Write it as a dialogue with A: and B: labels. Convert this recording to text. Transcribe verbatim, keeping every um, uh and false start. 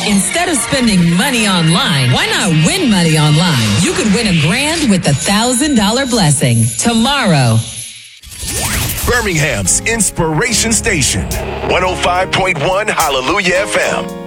A: Instead of spending money online, why not win money online? You could win a grand with the one thousand dollars blessing tomorrow.
B: Birmingham's Inspiration Station, one oh five point one Hallelujah F M.